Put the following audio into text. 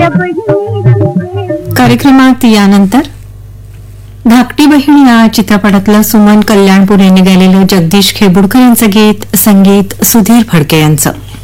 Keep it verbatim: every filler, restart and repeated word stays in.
कार्यक्रमात यानंतर धाकटी बहीण या चित्रपटातलं सुमन कल्याणपूर यांनी गायलेलं जगदीश खेबुडकर यांचं गीत, संगीत सुधीर फडके यांचं.